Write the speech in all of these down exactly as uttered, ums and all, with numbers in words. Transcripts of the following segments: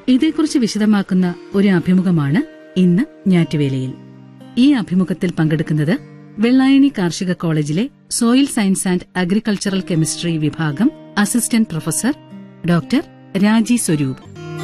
ഇതേക്കുറിച്ച് വിശദമാക്കുന്ന ഒരു അഭിമുഖമാണ് ഇന്ന് ഞാറ്റുവേലയിൽ. ഈ അഭിമുഖത്തിൽ പങ്കെടുക്കുന്നത് വെള്ളായണി കാർഷിക കോളേജിലെ soil science and agricultural chemistry വിഭാഗം അസിസ്റ്റന്റ് പ്രൊഫസർ ഡോക്ടർ രാജി സ്വരൂപ്.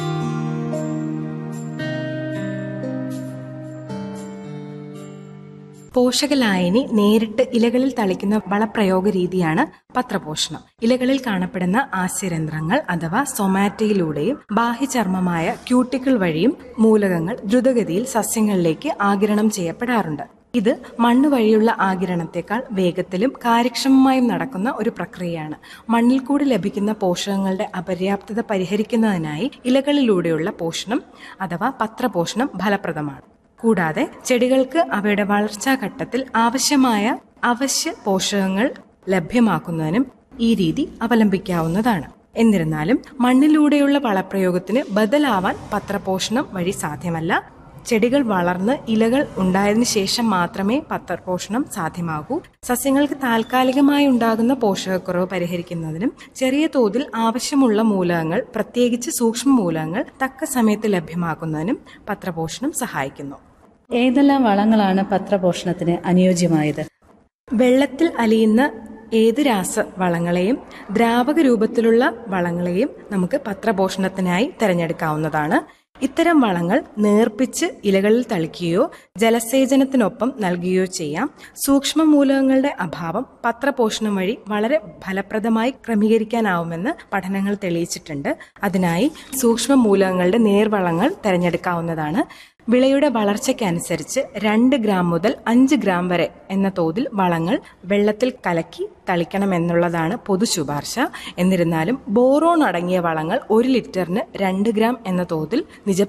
പോഷകലായനി നേരിട്ട് ഇലകളിൽ തളിക്കുന്ന വളപ്രയോഗ രീതിയാണ് പത്രപോഷണം. ഇലകളിൽ കാണപ്പെടുന്ന ആസ്യരന്ധ്രങ്ങൾ അഥവാ സൊമാറ്റയിലൂടെയും ബാഹ്യചർമ്മമായ ക്യൂട്ടിക്കിൾ വഴിയും മൂലകങ്ങൾ ദ്രുതഗതിയിൽ സസ്യങ്ങളിലേക്ക് ആഗിരണം ചെയ്യപ്പെടാറുണ്ട്. ഇത് മണ്ണ് വഴിയുള്ള ആഗിരണത്തെക്കാൾ വേഗത്തിലും കാര്യക്ഷമമായും നടക്കുന്ന ഒരു പ്രക്രിയയാണ്. മണ്ണിൽ കൂടി ലഭിക്കുന്ന പോഷകങ്ങളുടെ അപര്യാപ്തത പരിഹരിക്കുന്നതിനായി ഇലകളിലൂടെയുള്ള പോഷണം അഥവാ പത്രപോഷണം ഫലപ്രദമാണ്. കൂടാതെ ചെടികൾക്ക് അവയുടെ വളർച്ചാ ഘട്ടത്തിൽ ആവശ്യമായ അവശ്യ പോഷകങ്ങൾ ലഭ്യമാക്കുന്നതിനും ഈ രീതി അവലംബിക്കാവുന്നതാണ്. എന്നിരുന്നാലും മണ്ണിലൂടെയുള്ള വളപ്രയോഗത്തിന് ബദലാവാൻ പത്രപോഷണം വഴി സാധ്യമല്ല. ചെടികൾ വളർന്ന് ഇലകൾ ഉണ്ടായതിനു ശേഷം മാത്രമേ പത്രപോഷണം സാധ്യമാകൂ. സസ്യങ്ങൾക്ക് താൽക്കാലികമായി ഉണ്ടാകുന്ന പോഷകക്കുറവ് പരിഹരിക്കുന്നതിനും ചെറിയ തോതിൽ ആവശ്യമുള്ള മൂലകങ്ങൾ, പ്രത്യേകിച്ച് സൂക്ഷ്മ മൂലകങ്ങൾ തക്ക സമയത്ത് ലഭ്യമാക്കുന്നതിനും പത്രപോഷണം സഹായിക്കുന്നു. ഏതെല്ലാം വളങ്ങളാണ് പത്രപോഷണത്തിന് അനുയോജ്യമായത്? വെള്ളത്തിൽ അലിയുന്ന ഏത് രാസവളങ്ങളെയും ദ്രാവക രൂപത്തിലുള്ള വളങ്ങളെയും നമുക്ക് പത്രപോഷണത്തിനായി തിരഞ്ഞെടുക്കാവുന്നതാണ്. ഇത്തരം വളങ്ങൾ നേർപ്പിച്ച് ഇലകളിൽ തളിക്കുകയോ ജലസേചനത്തിനൊപ്പം നൽകുകയോ ചെയ്യാം. സൂക്ഷ്മ മൂലകങ്ങളുടെ അഭാവം പത്രപോഷണം വഴി വളരെ ഫലപ്രദമായി ക്രമീകരിക്കാനാവുമെന്ന് പഠനങ്ങൾ തെളിയിച്ചിട്ടുണ്ട്. അതിനായി സൂക്ഷ്മ മൂലകങ്ങളുടെ നേർവളങ്ങൾ തിരഞ്ഞെടുക്കാവുന്നതാണ്. വിളയുടെ വളർച്ചയ്ക്കനുസരിച്ച് രണ്ട് ഗ്രാം മുതൽ അഞ്ച് ഗ്രാം വരെ എന്ന തോതിൽ വളങ്ങൾ വെള്ളത്തിൽ കലക്കി തളിക്കണമെന്നുള്ളതാണ് പൊതു ശുപാർശ. എന്നിരുന്നാലും ബോറോൺ അടങ്ങിയ വളങ്ങൾ ഒരു ലിറ്ററിന് രണ്ട് ഗ്രാം എന്ന തോതിൽ നിജ